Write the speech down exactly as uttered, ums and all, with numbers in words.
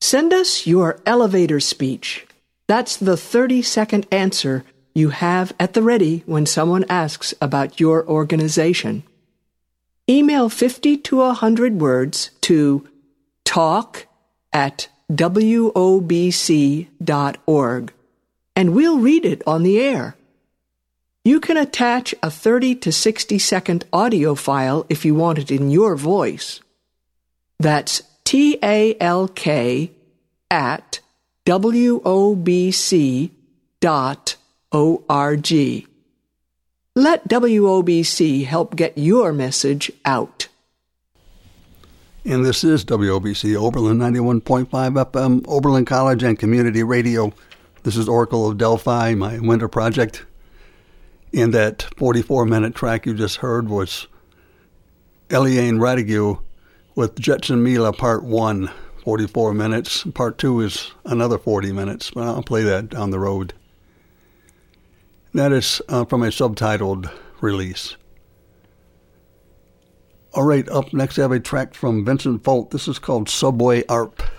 Send us your elevator speech. That's the thirty-second answer you have at the ready when someone asks about your organization. Email fifty to one hundred words to talk at w o b c dot org, and we'll read it on the air. You can attach a thirty to sixty second audio file if you want it in your voice. That's talk at w o b c dot org. Let W O B C help get your message out. And this is W O B C Oberlin ninety-one point five F M, Oberlin College and Community Radio. This is Oracle of Delphi, my winter project. And that forty-four minute track you just heard was Eliane Radigue with Jetson Mila Part one, forty-four minutes. Part two is another forty minutes, but I'll play that down the road. That is uh, from a subtitled release. All right, up next I have a track from Vincent Folt. This is called Subway A R P.